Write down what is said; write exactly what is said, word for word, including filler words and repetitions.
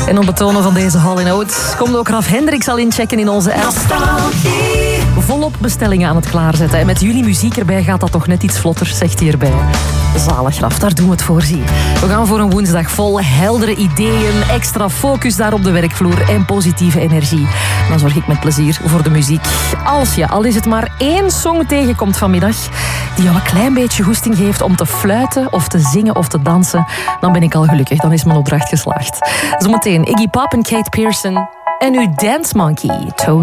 En op het tonen van deze Hall and Oates komt ook Raf Hendricks al inchecken in onze app. Volop bestellingen aan het klaarzetten. En met jullie muziek erbij gaat dat toch net iets vlotter, zegt hij erbij. Zalig, Raf, daar doen we het voor, zie. We gaan voor een woensdag vol heldere ideeën, extra focus daar op de werkvloer en positieve energie. Dan zorg ik met plezier voor de muziek. Als je, al is het maar één song tegenkomt vanmiddag die jou een klein beetje goesting geeft om te fluiten of te zingen of te dansen, dan ben ik al gelukkig. Dan is mijn opdracht geslaagd. Zometeen Iggy Pop en Kate Pearson en uw Dance Monkey, Tone.